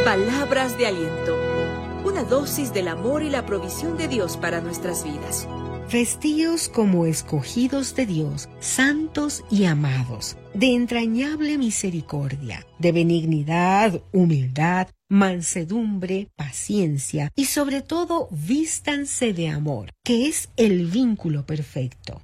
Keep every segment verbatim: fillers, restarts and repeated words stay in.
Palabras de aliento. Una dosis del amor y la provisión de Dios para nuestras vidas. Vestíos como escogidos de Dios, santos y amados, de entrañable misericordia, de benignidad, humildad, mansedumbre, paciencia, y sobre todo vístanse de amor, que es el vínculo perfecto.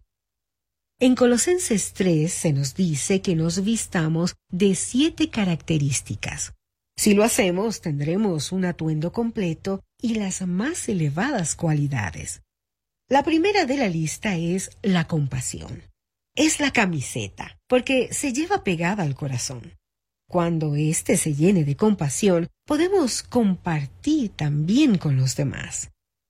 En Colosenses tres se nos dice que nos vistamos de siete características. Si lo hacemos, tendremos un atuendo completo y las más elevadas cualidades. La primera de la lista es la compasión. Es la camiseta, porque se lleva pegada al corazón. Cuando éste se llene de compasión, podemos compartir también con los demás.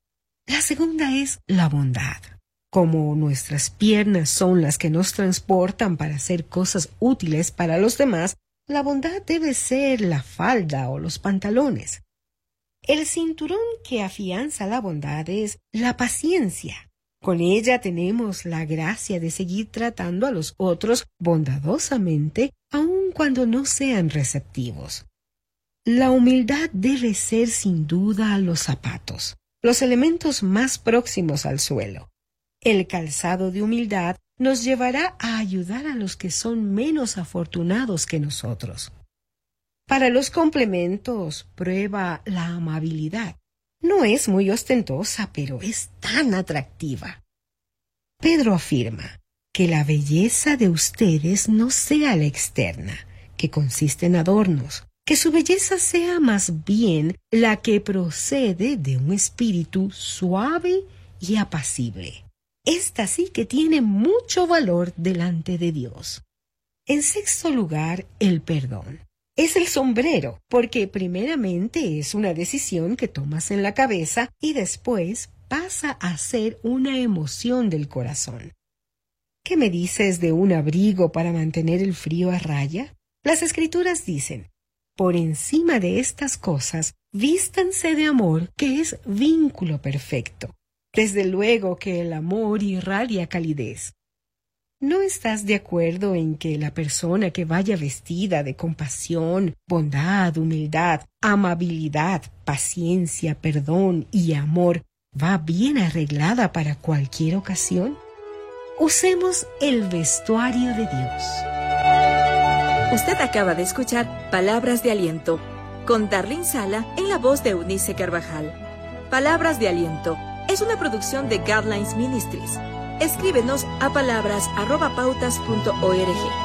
La segunda es la bondad. Como nuestras piernas son las que nos transportan para hacer cosas útiles para los demás, la bondad debe ser la falda o los pantalones. El cinturón que afianza la bondad es la paciencia. Con ella tenemos la gracia de seguir tratando a los otros bondadosamente, aun cuando no sean receptivos. La humildad debe ser sin duda los zapatos, los elementos más próximos al suelo. El calzado de humildad nos llevará a ayudar a los que son menos afortunados que nosotros. Para los complementos, prueba la amabilidad. No es muy ostentosa, pero es tan atractiva. Pedro afirma que la belleza de ustedes no sea la externa, que consiste en adornos, que su belleza sea más bien la que procede de un espíritu suave y apacible. Esta sí que tiene mucho valor delante de Dios. En sexto lugar, el perdón. Es el sombrero, porque primeramente es una decisión que tomas en la cabeza y después pasa a ser una emoción del corazón. ¿Qué me dices de un abrigo para mantener el frío a raya? Las Escrituras dicen, por encima de estas cosas, vístanse de amor, que es vínculo perfecto. Desde luego que el amor irradia calidez. ¿No estás de acuerdo en que la persona que vaya vestida de compasión, bondad, humildad, amabilidad, paciencia, perdón y amor va bien arreglada para cualquier ocasión? Usemos el vestuario de Dios. Usted acaba de escuchar Palabras de Aliento con Darlene Sala en la voz de Eunice Carvajal. Palabras de Aliento es una producción de Guidelines Ministries. Escríbenos a palabras arroba pautas punto org.